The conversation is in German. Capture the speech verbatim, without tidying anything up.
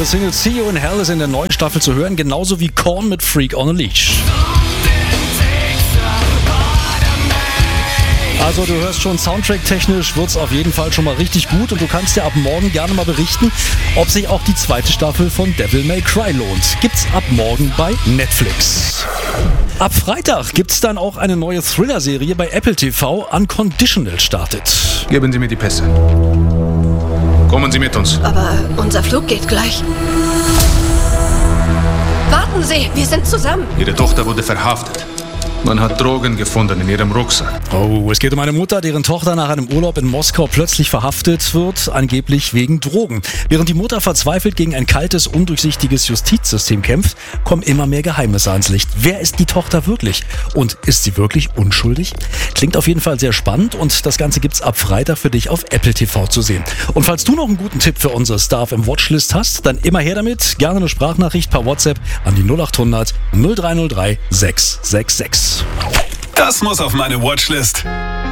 neue Single See You in Hell ist in der neuen Staffel zu hören, genauso wie Korn mit Freak on a Leash. Also du hörst schon, Soundtrack-technisch wird es auf jeden Fall schon mal richtig gut und du kannst dir ab morgen gerne mal berichten, ob sich auch die zweite Staffel von Devil May Cry lohnt. Gibt's ab morgen bei Netflix. Ab Freitag gibt's dann auch eine neue Thriller-Serie bei Apple T V, Unconditional startet. Geben Sie mir die Pässe. Kommen Sie mit uns. Aber unser Flug geht gleich. Warten Sie, wir sind zusammen. Ihre Tochter wurde verhaftet. Man hat Drogen gefunden in ihrem Rucksack. Oh, es geht um eine Mutter, deren Tochter nach einem Urlaub in Moskau plötzlich verhaftet wird, angeblich wegen Drogen. Während die Mutter verzweifelt gegen ein kaltes, undurchsichtiges Justizsystem kämpft, kommen immer mehr Geheimnisse ans Licht. Wer ist die Tochter wirklich? Und ist sie wirklich unschuldig? Klingt auf jeden Fall sehr spannend und das Ganze gibt's ab Freitag für dich auf Apple T V zu sehen. Und falls du noch einen guten Tipp für unsere Star im Watchlist hast, dann immer her damit. Gerne eine Sprachnachricht per WhatsApp an die null acht hundert null drei null drei sechs sechs sechs. Das muss auf meine Watchlist.